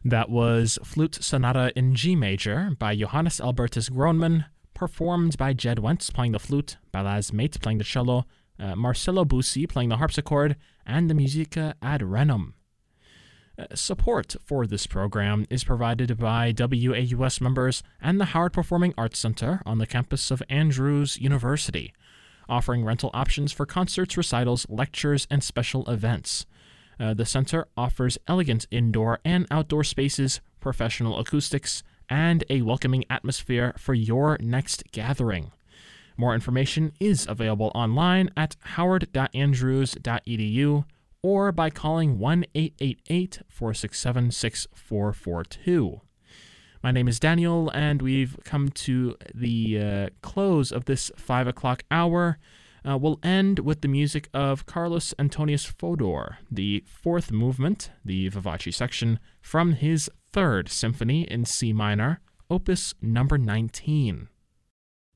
That was Flute Sonata in G Major by Johannes Albertus Gronemann, performed by Jed Wentz playing the flute, Balazs Mate playing the cello, Marcello Busi playing the harpsichord, and the Musica ad Renum. Support for this program is provided by WAUS members and the Howard Performing Arts Center on the campus of Andrews University, offering rental options for concerts, recitals, lectures, and special events. The center offers elegant indoor and outdoor spaces, professional acoustics, and a welcoming atmosphere for your next gathering. More information is available online at howard.andrews.edu or by calling 1-888-467-6442. My name is Daniel, and we've come to the close of this 5 o'clock hour. We'll end with the music of Carlos Antonius Fodor, the fourth movement, the Vivace section, from his third symphony in C minor, opus number 19.